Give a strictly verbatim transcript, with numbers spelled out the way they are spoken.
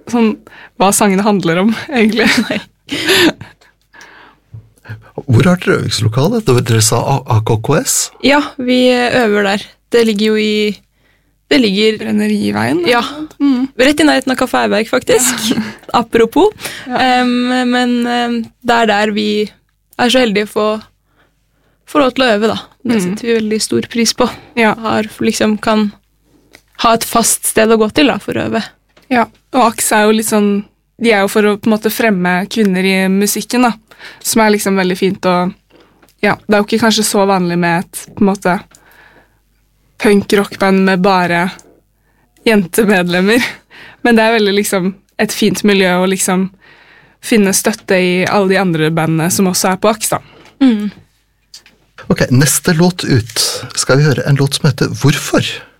sånn, hva sangene handler om, egentlig. Nei. Hvor har dere øvingslokale? Dere sa A K K S? Ja, vi øver der. Det ligger jo i... Det ligger... Brenneriveien? Ja, mm. Rett i nærheten av Kaffe Eiberg, faktisk. Ja. Apropos. Ja. Um, men um, det er der vi er så heldige for å få lov til å øve, da. Det setter vi veldig stor pris på. Ja. Har, liksom, kan ha et fast sted å gå til da, for å øve. Ja, og A K S er jo litt sånn, de er jo for å på en måte fremme kvinner i musikken da, som er liksom veldig fint og ja, det er jo ikke kanskje så vanlig med et på en måte punk-rockband med bare jentemedlemmer, men det er veldig liksom et fint miljø å liksom finne støtte i alle de andre bandene som også er på A K S da. Mm. Ok, neste låt ut skal vi høre en låt som heter Hvorfor?